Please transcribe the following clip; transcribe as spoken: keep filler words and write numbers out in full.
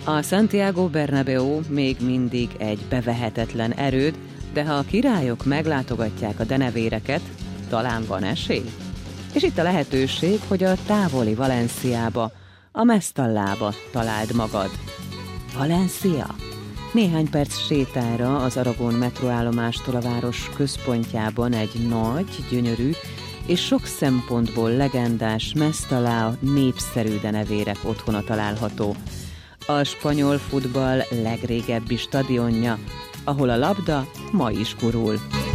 A Santiago Bernabéu még mindig egy bevehetetlen erőd, de ha a királyok meglátogatják a denevéreket, talán van esély? És itt a lehetőség, hogy a távoli Valenciába, a Mestallába találd magad. Valencia? Néhány perc sétára az Aragon metróállomástól a város központjában egy nagy, gyönyörű és sok szempontból legendás Mestallà népszerű denevérek otthona található. A spanyol futball legrégebbi stadionja, ahol a labda ma is gurul.